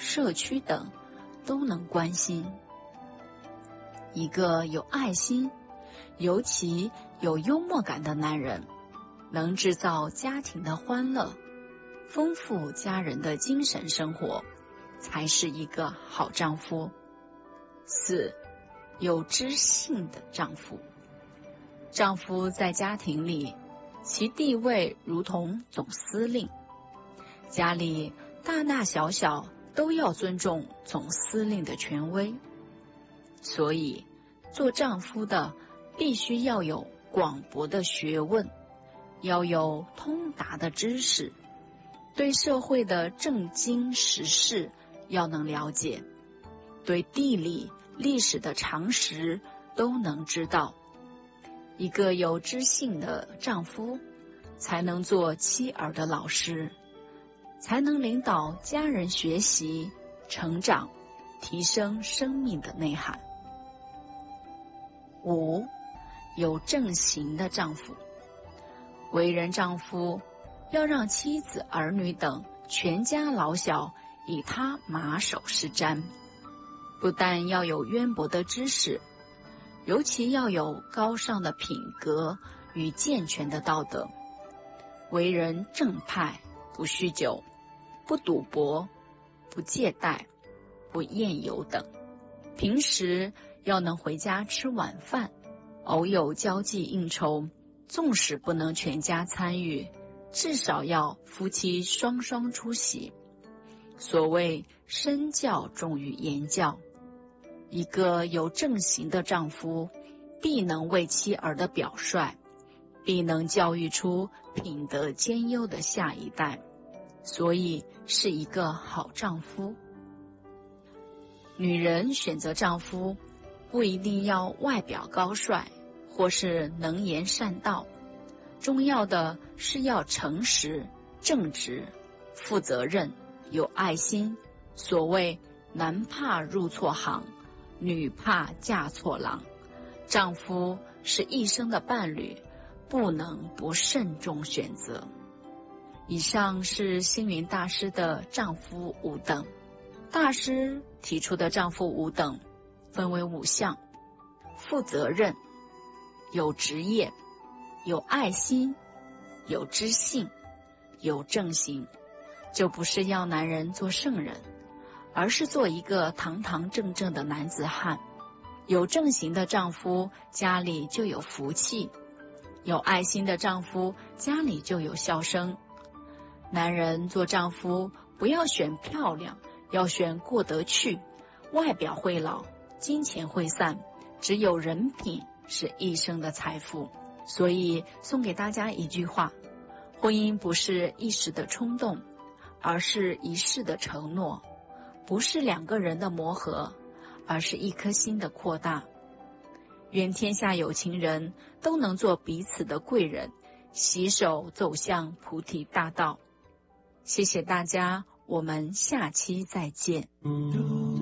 社区等都能关心。一个有爱心，尤其有幽默感的男人，能制造家庭的欢乐，丰富家人的精神生活，才是一个好丈夫。4. 有知性的丈夫。丈夫在家庭里，其地位如同总司令，家里大大小小都要尊重总司令的权威。所以做丈夫的必须要有广博的学问，要有通达的知识，对社会的政经时事要能了解，对地理历史的常识都能知道。一个有知性的丈夫才能做妻儿的老师，才能领导家人学习成长，提升生命的内涵。5. 有正行的丈夫。为人丈夫要让妻子儿女等全家老小以他马首是瞻，不但要有渊博的知识，尤其要有高尚的品格与健全的道德，为人正派，不酗酒，不赌博，不借贷，不宴游等。平时要能回家吃晚饭，偶有交际应酬，纵使不能全家参与，至少要夫妻双双出席。所谓身教重于言教，一个有正行的丈夫，必能为妻儿的表率，必能教育出品德兼优的下一代，所以是一个好丈夫。女人选择丈夫，不一定要外表高帅，或是能言善道，重要的是要诚实、正直、负责任、有爱心。所谓男怕入错行，女怕嫁错郎。丈夫是一生的伴侣，不能不慎重选择。以上是星云大师的丈夫5等。大师提出的丈夫5等分为5项：负责任、有职业、有爱心、有知性、有正行。就不是要男人做圣人，而是做一个堂堂正正的男子汉。有正行的丈夫，家里就有福气；有爱心的丈夫，家里就有笑声。男人做丈夫，不要选漂亮，要选过得去。外表会老，金钱会散，只有人品是一生的财富。所以送给大家一句话：婚姻不是一时的冲动，而是一世的承诺；不是2个人的磨合，而是一颗心的扩大。愿天下有情人都能做彼此的贵人，携手走向菩提大道。谢谢大家，我们下期再见。